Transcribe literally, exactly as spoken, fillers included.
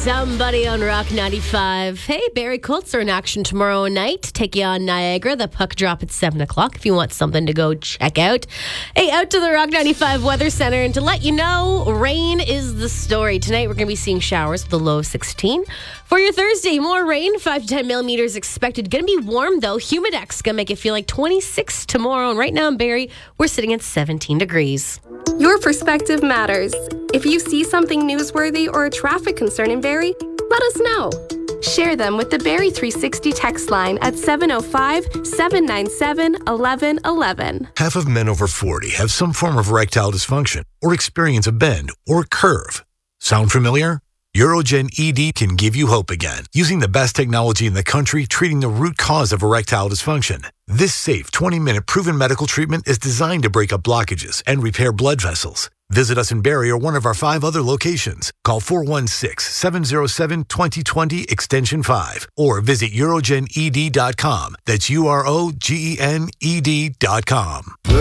Somebody on Rock ninety-five. Hey, Barry Colts are in action tomorrow night. Take you on Niagara. The puck drop at seven o'clock if you want something to go check out. Hey, out to the Rock ninety-five Weather Center. And to let you know, rain is the story. Tonight we're going to be seeing showers with a low of sixteen. For your Thursday, more rain, five to ten millimeters expected. Going to be warm, though. Humidex going to make it feel like twenty-six tomorrow. And right now in Barrie, we're sitting at seventeen degrees. Your perspective matters. If you see something newsworthy or a traffic concern in Barrie, let us know. Share them with the Barrie three sixty text line at seven oh five, seven nine seven, one one one one. Half of men over forty have some form of erectile dysfunction or experience a bend or curve. Sound familiar? Urogen E D can give you hope again, using the best technology in the country treating the root cause of erectile dysfunction. This safe twenty-minute proven medical treatment is designed to break up blockages and repair blood vessels. Visit us in Barrie or one of our five other locations. Call four one six, seven oh seven, two oh two oh extension five or visit urogen e d dot com. That's U R O G E N E D dot com.